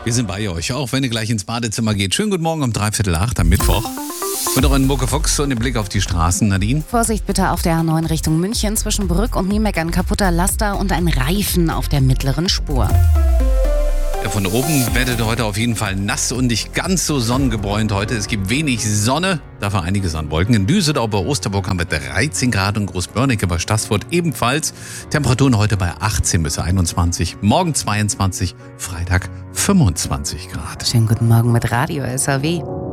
Wir sind bei euch, auch wenn ihr gleich ins Badezimmer geht. Schönen guten Morgen um 7:45 am Mittwoch. Und auch in Muckefuchs und den Blick auf die Straßen, Nadine. Vorsicht bitte auf der A9 Richtung München. Zwischen Brück und Niemeck ein kaputter Laster und ein Reifen auf der mittleren Spur. Ja, von oben werdet ihr heute auf jeden Fall nass und nicht ganz so sonnengebräunt heute. Es gibt wenig Sonne, dafür einiges an Wolken. In Düsseldorf bei Osterburg haben wir 13 Grad und Großbörnecke bei Staßfurt ebenfalls. Temperaturen heute bei 18 bis 21, morgen 22, Freitag 25 Grad. Schönen guten Morgen mit Radio SAW.